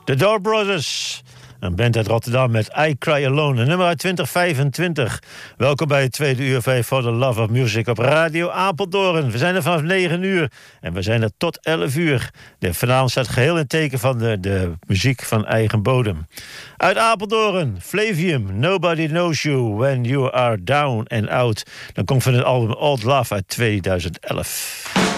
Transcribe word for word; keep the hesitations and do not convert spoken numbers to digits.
The Door Brothers. Een band uit Rotterdam met I Cry Alone. Een nummer uit twintig vijfentwintig. Welkom bij het tweede uur van For the Love of Music op Radio Apeldoorn. We zijn er vanaf negen uur en we zijn er tot elf uur. De vanavond staat geheel in het teken van de, de muziek van eigen bodem. Uit Apeldoorn, Flavium, Nobody Knows You When You Are Down and Out. Dan komt van het album Old Love uit tweeduizend elf.